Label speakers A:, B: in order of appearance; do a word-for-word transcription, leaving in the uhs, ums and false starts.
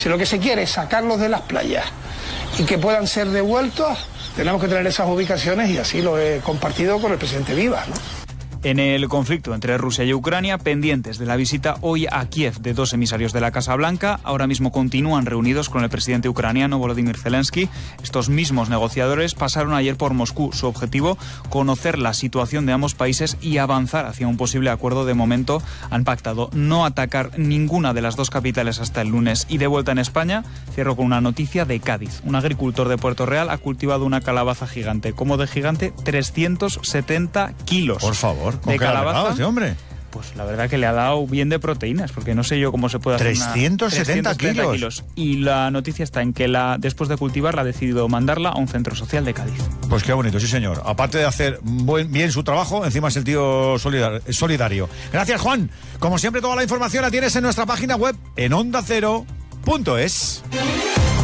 A: Si lo que se quiere es sacarlos de las playas y que puedan ser devueltos, tenemos que tener esas ubicaciones y así lo he compartido con el presidente Vivas, ¿no?
B: En el conflicto entre Rusia y Ucrania, pendientes de la visita hoy a Kiev de dos emisarios de la Casa Blanca, ahora mismo continúan reunidos con el presidente ucraniano Volodymyr Zelensky. Estos mismos negociadores pasaron ayer por Moscú. Su objetivo, conocer la situación de ambos países y avanzar hacia un posible acuerdo. De momento han pactado no atacar ninguna de las dos capitales hasta el lunes. Y de vuelta en España, cierro con una noticia de Cádiz. Un agricultor de Puerto Real ha cultivado una calabaza gigante. ¿Cómo de gigante? trescientos setenta kilos.
C: Por favor.
B: De calabaza,
C: ese hombre?
B: Pues la verdad que le ha dado bien de proteínas, porque no sé yo cómo se puede hacer
C: trescientos setenta kilos.
B: kilos. Y la noticia está en que la, después de cultivarla ha decidido mandarla a un centro social de Cádiz.
C: Pues qué bonito, sí señor. Aparte de hacer buen, bien su trabajo, encima es el tío solidar, solidario. Gracias, Juan. Como siempre, toda la información la tienes en nuestra página web en onda cero punto es.